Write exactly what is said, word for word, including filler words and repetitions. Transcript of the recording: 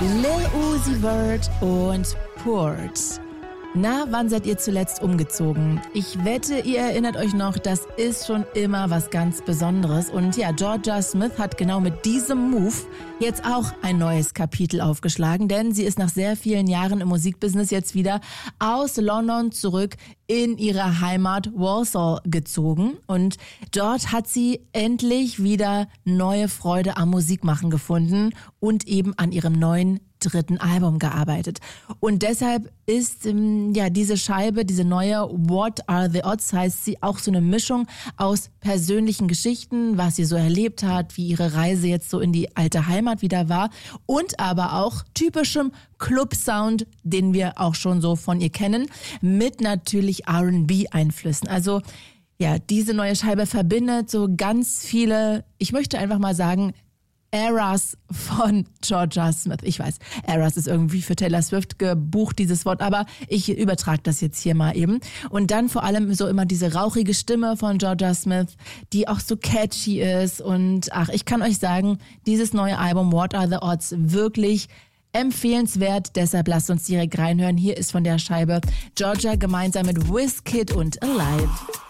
Lil Uzi Vert und Port. Na, wann seid ihr zuletzt umgezogen? Ich wette, ihr erinnert euch noch, das ist schon immer was ganz Besonderes. Und ja, Jorja Smith hat genau mit diesem Move jetzt auch ein neues Kapitel aufgeschlagen, denn sie ist nach sehr vielen Jahren im Musikbusiness jetzt wieder aus London zurück in ihre Heimat Walsall gezogen. Und dort hat sie endlich wieder neue Freude am Musikmachen gefunden und eben an ihrem neuen dritten Album gearbeitet. Und deshalb ist ähm, ja diese Scheibe, diese neue What Are the Odds, heißt sie, auch so eine Mischung aus persönlichen Geschichten, was sie so erlebt hat, wie ihre Reise jetzt so in die alte Heimat wieder war und aber auch typischem Club-Sound, den wir auch schon so von ihr kennen, mit natürlich R and B-Einflüssen. Also ja, diese neue Scheibe verbindet so ganz viele, ich möchte einfach mal sagen, Eras von Jorja Smith. Ich weiß, Eras ist irgendwie für Taylor Swift gebucht, dieses Wort, aber ich übertrage das jetzt hier mal eben. Und dann vor allem so immer diese rauchige Stimme von Jorja Smith, die auch so catchy ist. Und ach, ich kann euch sagen, dieses neue Album What Are the Odds wirklich empfehlenswert. Deshalb lasst uns direkt reinhören. Hier ist von der Scheibe Jorja gemeinsam mit Wizkid und Alive.